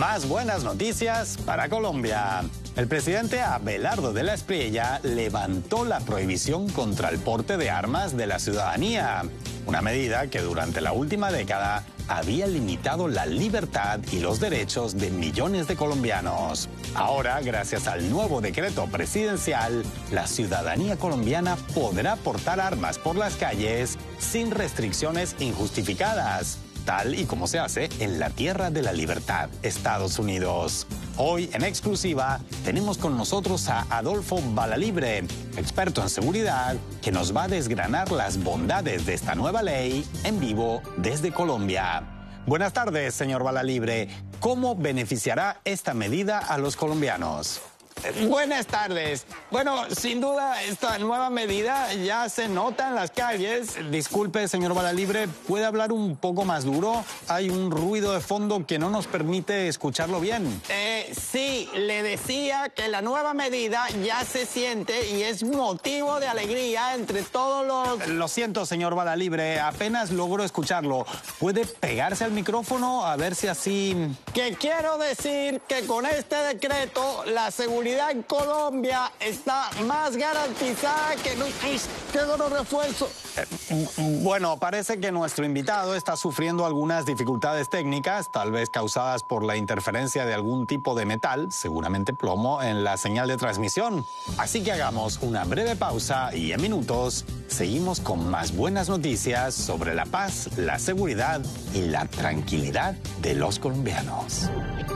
Más buenas noticias para Colombia. El presidente Abelardo de la Espriella levantó la prohibición contra el porte de armas de la ciudadanía, una medida que durante la última década había limitado la libertad y los derechos de millones de colombianos. Ahora, gracias al nuevo decreto presidencial, la ciudadanía colombiana podrá portar armas por las calles sin restricciones injustificadas, tal y como se hace en la Tierra de la Libertad, Estados Unidos. Hoy, en exclusiva, tenemos con nosotros a Adolfo Balalibre, experto en seguridad, que nos va a desgranar las bondades de esta nueva ley en vivo desde Colombia. Buenas tardes, señor Balalibre. ¿Cómo beneficiará esta medida a los colombianos? Buenas tardes. Bueno, sin duda esta nueva medida ya se nota en las calles. Disculpe, señor Balalibre, ¿puede hablar un poco más duro? Hay un ruido de fondo que no nos permite escucharlo bien. Sí, le decía que la nueva medida ya se siente y es motivo de alegría entre todos los... Lo siento, señor Balalibre, apenas logro escucharlo. ¿Puede pegarse al micrófono a ver si así...? Que quiero decir que con este decreto la seguridad en Colombia está más garantizada que nunca. ¡Qué dolor refuerzo! Bueno, parece que nuestro invitado está sufriendo algunas dificultades técnicas, tal vez causadas por la interferencia de algún tipo de metal, seguramente plomo, en la señal de transmisión. Así que hagamos una breve pausa y en minutos seguimos con más buenas noticias sobre la paz, la seguridad y la tranquilidad de los colombianos.